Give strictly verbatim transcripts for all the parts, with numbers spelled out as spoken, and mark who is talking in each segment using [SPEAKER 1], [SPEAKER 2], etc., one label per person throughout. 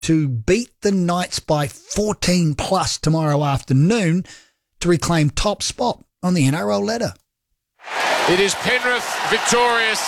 [SPEAKER 1] to beat the Knights by fourteen plus tomorrow afternoon to reclaim top spot on the N R L ladder.
[SPEAKER 2] It is Penrith victorious.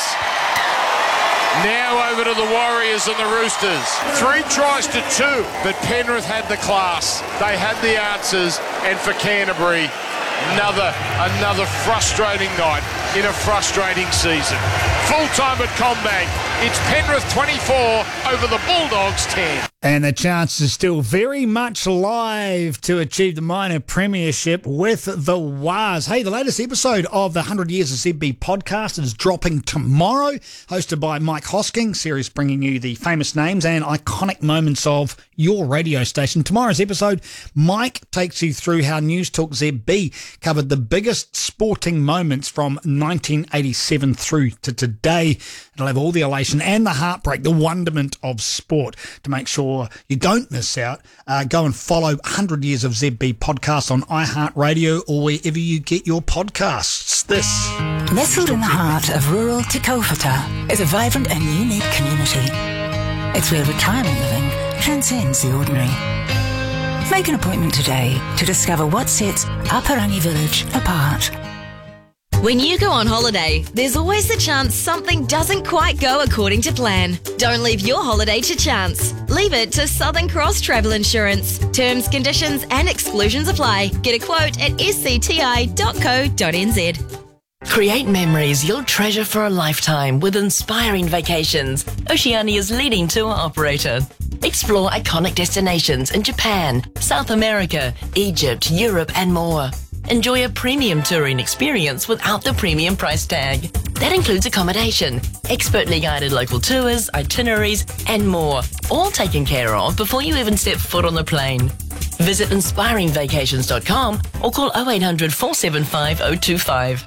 [SPEAKER 2] Now over to the Warriors and the Roosters. Three tries to two, but Penrith had the class. They had the answers, and for Canterbury, another another frustrating night in a frustrating season. Full time at CommBank. It's Penrith twenty-four over the Bulldogs ten.
[SPEAKER 1] And the chance is still very much alive to achieve the minor premiership with the Waz. Hey, the latest episode of the one hundred Years of Z B podcast is dropping tomorrow, hosted by Mike Hosking, series bringing you the famous names and iconic moments of your radio station. Tomorrow's episode, Mike takes you through how News Talk Z B covered the biggest sporting moments from nineteen eighty-seven through to today. It'll have all the elation and the heartbreak, the wonderment of sport. To make sure you don't miss out, uh, go and follow one hundred Years of Z B podcast on iHeartRadio or wherever you get your podcasts. This.
[SPEAKER 3] Nestled in the heart of rural Te Kaupata is a vibrant and unique community. It's where retirement living transcends the ordinary. Make an appointment today to discover what sets Aparangi Village apart.
[SPEAKER 4] When you go on holiday, there's always the chance something doesn't quite go according to plan. Don't leave your holiday to chance. Leave it to Southern Cross Travel Insurance. Terms, conditions and exclusions apply. Get a quote at s c t i dot co dot n z.
[SPEAKER 5] Create memories you'll treasure for a lifetime with Inspiring Vacations, Oceania's leading tour operator. Explore iconic destinations in Japan, South America, Egypt, Europe and more. Enjoy a premium touring experience without the premium price tag. That includes accommodation, expertly guided local tours, itineraries and more, all taken care of before you even step foot on the plane. Visit inspiring vacations dot com or call oh eight hundred, four seven five, oh two five.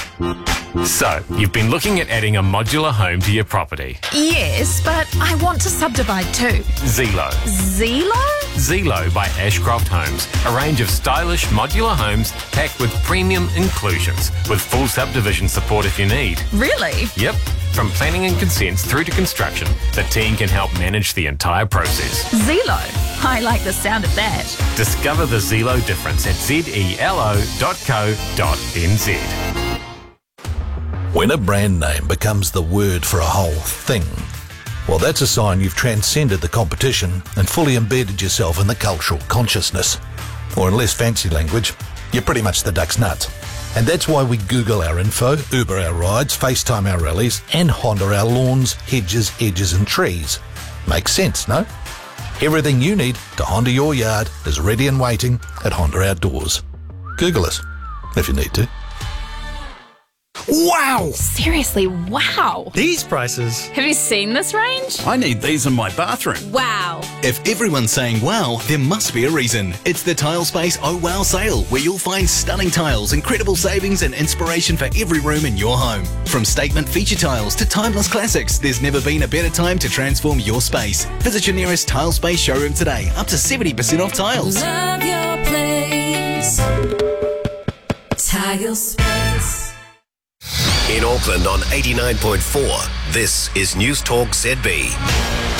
[SPEAKER 6] So, you've been looking at adding a modular home to your property.
[SPEAKER 7] Yes, but I want to subdivide too.
[SPEAKER 6] Zelo.
[SPEAKER 7] Zelo?
[SPEAKER 6] Zelo by Ashcroft Homes. A range of stylish modular homes packed with premium inclusions, with full subdivision support if you need.
[SPEAKER 7] Really?
[SPEAKER 6] Yep. From planning and consents through to construction, the team can help manage the entire process.
[SPEAKER 7] Zelo. I like the sound of that.
[SPEAKER 6] Discover the Zelo difference at zelo dot co dot n z.
[SPEAKER 8] When a brand name becomes the word for a whole thing, well, that's a sign you've transcended the competition and fully embedded yourself in the cultural consciousness. Or in less fancy language, you're pretty much the duck's nuts. And that's why we Google our info, Uber our rides, FaceTime our rallies, and Honda our lawns, hedges, edges and trees. Makes sense, no? Everything you need to Honda your yard is ready and waiting at Honda Outdoors. Google us, if you need to.
[SPEAKER 1] Wow!
[SPEAKER 7] Seriously, wow.
[SPEAKER 9] These prices.
[SPEAKER 7] Have you seen this range?
[SPEAKER 9] I need these in my bathroom.
[SPEAKER 7] Wow.
[SPEAKER 10] If everyone's saying wow, there must be a reason. It's the Tilespace Oh Wow sale, where you'll find stunning tiles, incredible savings and inspiration for every room in your home. From statement feature tiles to timeless classics, there's never been a better time to transform your space. Visit your nearest Tilespace showroom today, up to seventy percent off tiles.
[SPEAKER 11] Love your place. Tilespace.
[SPEAKER 12] In Auckland on eighty-nine point four, this is News Talk Z B.